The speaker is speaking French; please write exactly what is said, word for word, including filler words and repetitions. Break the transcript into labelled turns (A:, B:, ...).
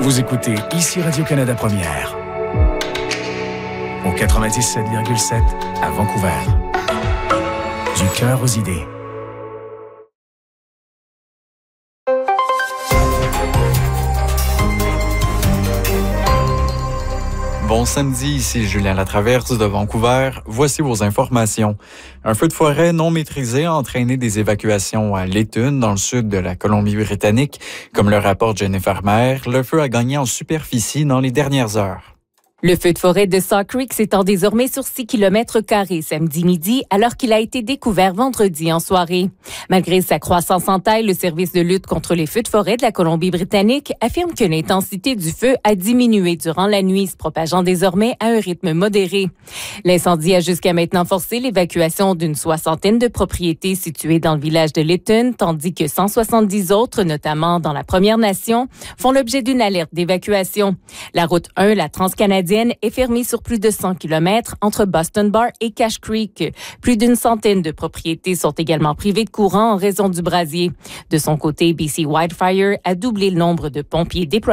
A: Vous écoutez ici Radio-Canada Première. Au quatre-vingt-dix-sept virgule sept à Vancouver. Du cœur aux idées.
B: Bon samedi, ici Julien Latraverse de Vancouver. Voici vos informations. Un feu de forêt non maîtrisé a entraîné des évacuations à Lytton, dans le sud de la Colombie-Britannique. Comme le rapporte Jennifer Maher, le feu a gagné en superficie dans les dernières heures.
C: Le feu de forêt de Saw Creek s'étend désormais sur six kilomètres carrés samedi midi, alors qu'il a été découvert vendredi en soirée. Malgré sa croissance en taille, le service de lutte contre les feux de forêt de la Colombie-Britannique affirme que l'intensité du feu a diminué durant la nuit, se propageant désormais à un rythme modéré. L'incendie a jusqu'à maintenant forcé l'évacuation d'une soixantaine de propriétés situées dans le village de Lytton, tandis que cent soixante-dix autres, notamment dans la Première Nation, font l'objet d'une alerte d'évacuation. La route un, la transcanadienne, est fermée sur plus de cent kilomètres entre Boston Bar et Cache Creek. Plus d'une centaine de propriétés sont également privées de courant en raison du brasier. De son côté, B C Wildfire a doublé le nombre de pompiers déployés